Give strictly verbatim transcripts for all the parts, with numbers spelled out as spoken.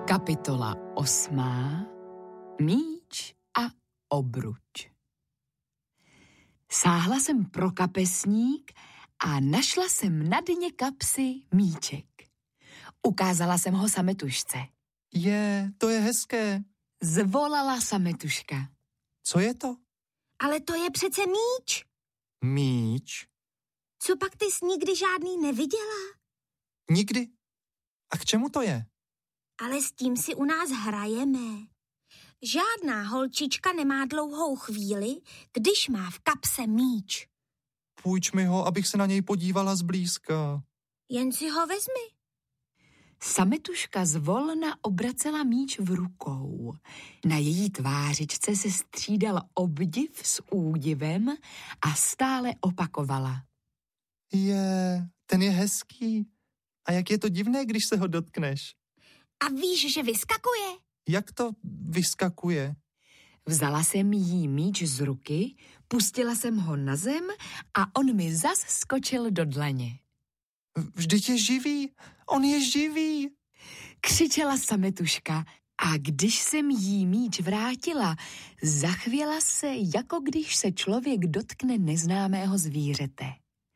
Kapitola osmá. Míč a obruč. Sáhla jsem pro kapesník a našla jsem na dně kapsy míček. Ukázala jsem ho Sametušce. Je, to je hezké. Zvolala Sametuška. Co je to? Ale to je přece míč. Míč? Co pak ty jsi nikdy žádný neviděla? Nikdy. A k čemu to je? Ale s tím si u nás hrajeme. Žádná holčička nemá dlouhou chvíli, když má v kapse míč. Půjč mi ho, abych se na něj podívala zblízka. Jen si ho vezmi. Sametuška zvolna obracela míč v rukou. Na její tvářičce se střídal obdiv s údivem a stále opakovala. Je, ten je hezký. A jak je to divné, když se ho dotkneš. A víš, že vyskakuje? Jak to vyskakuje? Vzala jsem jí míč z ruky, pustila jsem ho na zem a on mi zas skočil do dlaně. Vždyť je živý, on je živý. Křičela Sametuška a když jsem jí míč vrátila, zachvěla se, jako když se člověk dotkne neznámého zvířete.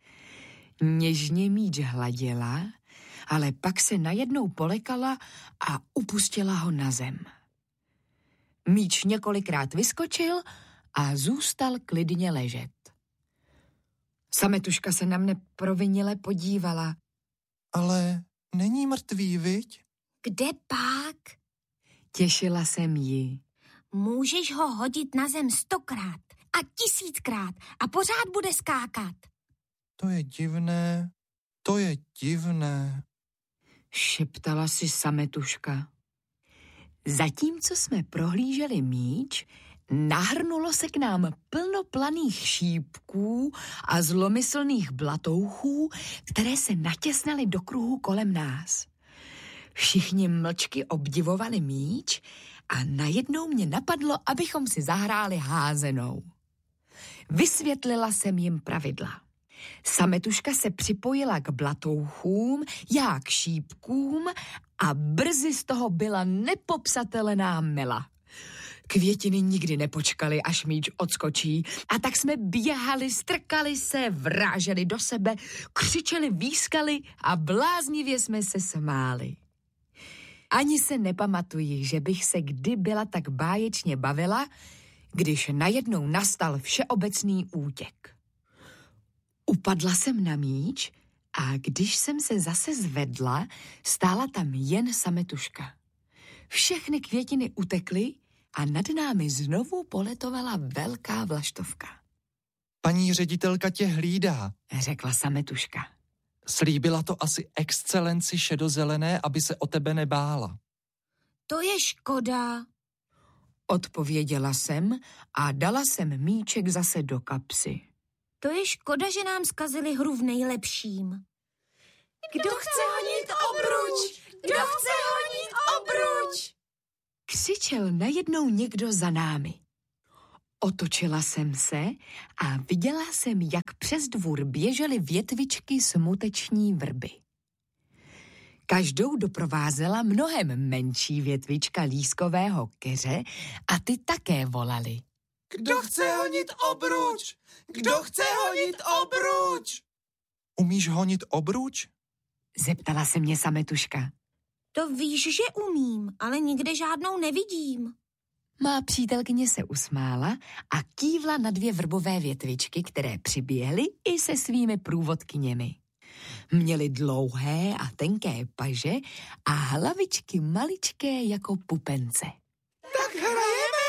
Něžně míč hladila, ale pak se najednou polekala a upustila ho na zem. Míč několikrát vyskočil a zůstal klidně ležet. Sametuška se na mne provinile podívala. Ale není mrtvý, viď? Kde pak? Těšila jsem ji. Můžeš ho hodit na zem stokrát a tisíckrát a pořád bude skákat. To je divné, to je divné. Šeptala si Sametuška. Zatímco jsme prohlíželi míč, nahrnulo se k nám plno planých šípků a zlomyslných blatouchů, které se natěsnaly do kruhu kolem nás. Všichni mlčky obdivovali míč a najednou mě napadlo, abychom si zahráli házenou. Vysvětlila jsem jim pravidla. Sametuška se připojila k blatouchům, já k šípkům a brzy z toho byla nepopsatelná mela. Květiny nikdy nepočkaly, až míč odskočí, a tak jsme běhali, strkali se, vráželi do sebe, křičeli, výskali a bláznivě jsme se smáli. Ani se nepamatuji, že bych se kdy byla tak báječně bavila, když najednou nastal všeobecný útěk. Upadla jsem na míč a když jsem se zase zvedla, stála tam jen Sametuška. Všechny květiny utekly a nad námi znovu poletovala velká vlaštovka. Paní ředitelka tě hlídá, řekla Sametuška. Slíbila to asi excelenci šedozelené, aby se o tebe nebála. To je škoda, odpověděla jsem a dala jsem míček zase do kapsy. To je škoda, že nám zkazili hru v nejlepším. Kdo chce honit obruč? Kdo chce honit obruč? Křičel najednou někdo za námi. Otočila jsem se a viděla jsem, jak přes dvůr běžely větvičky smuteční vrby. Každou doprovázela mnohem menší větvička lískového keře a ty také volali. Kdo chce honit obruč? Kdo chce honit obruč? Umíš honit obruč? Zeptala se mě Sametuška. To víš, že umím, ale nikde žádnou nevidím. Má přítelkyně se usmála a kývla na dvě vrbové větvičky, které přiběhly i se svými průvodkyněmi. Měly dlouhé a tenké paže a hlavičky maličké jako pupence. Tak hrajeme!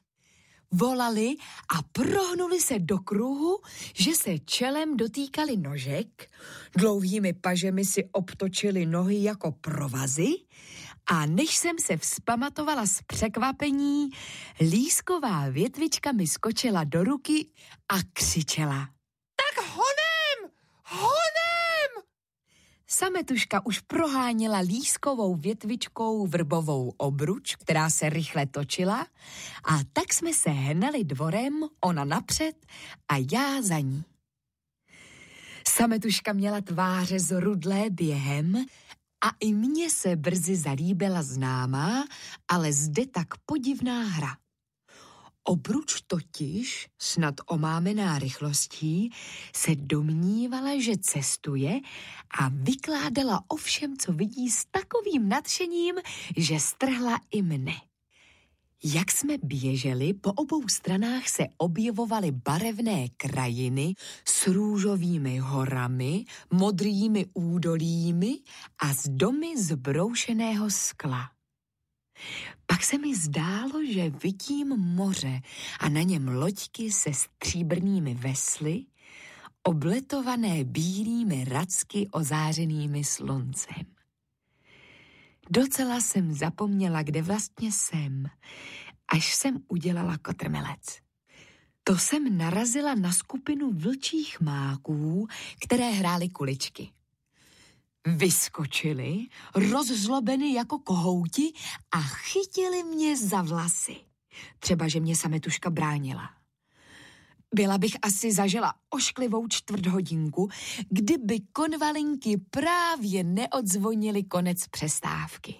Volali a prohnuli se do kruhu, že se čelem dotýkali nožek, dlouhými pažemi si obtočili nohy jako provazy a než jsem se vzpamatovala z překvapení, lísková větvička mi skočila do ruky a křičela. Tak honem! Honem! Sametuška už proháněla lískovou větvičkou vrbovou obruč, která se rychle točila, a tak jsme se hnali dvorem, ona napřed a já za ní. Sametuška měla tváře zrudlé během A i mně se brzy zalíbila známá, ale zde tak podivná hra. Obruč totiž, snad omámená rychlostí, se domnívala, že cestuje a vykládala o všem, co vidí, s takovým nadšením, že strhla i mne. Jak jsme běželi, po obou stranách se objevovaly barevné krajiny s růžovými horami, modrými údolími a s domy z broušeného skla. Pak se mi zdálo, že vidím moře a na něm loďky se stříbrnými vesly, obletované bílými racky ozářenými sluncem. Docela jsem zapomněla, kde vlastně jsem, až jsem udělala kotrmelec. To jsem narazila na skupinu vlčích máků, které hrály kuličky. Vyskočili, rozzlobeny jako kohouti a chytili mě za vlasy. Třeba, že mě Sametuška bránila. Byla bych asi zažila ošklivou čtvrt hodinku, kdyby konvalinky právě neodzvonily konec přestávky.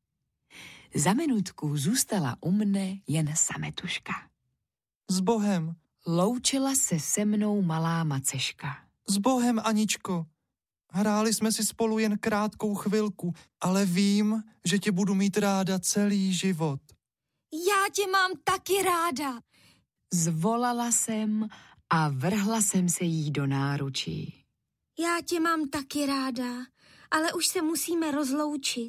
Za minutku zůstala u mne jen Sametuška. S Bohem. Loučila se se mnou malá maceška. S Bohem, Aničko. Hráli jsme si spolu jen krátkou chvilku, ale vím, že tě budu mít ráda celý život. Já tě mám taky ráda. Zvolala jsem a vrhla jsem se jí do náručí. Já tě mám taky ráda, ale už se musíme rozloučit.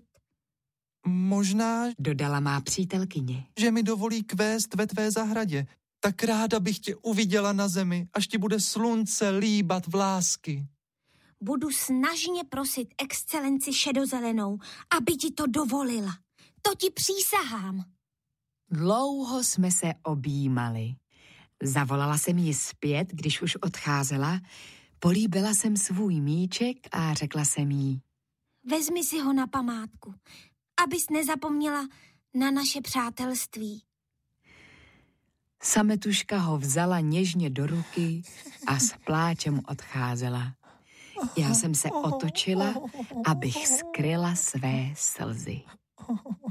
Možná, dodala má přítelkyně, že mi dovolí kvést ve tvé zahradě. Tak ráda bych tě uviděla na zemi, až ti bude slunce líbat v lásky. Budu snažně prosit excelenci šedozelenou, aby ti to dovolila. To ti přísahám. Dlouho jsme se objímali. Zavolala jsem ji zpět, když už odcházela, políbila jsem svůj míček a řekla jsem jí: Vezmi si ho na památku, abys nezapomněla na naše přátelství. Sametuška ho vzala něžně do ruky a s pláčem odcházela. Já jsem se otočila, abych skryla své slzy.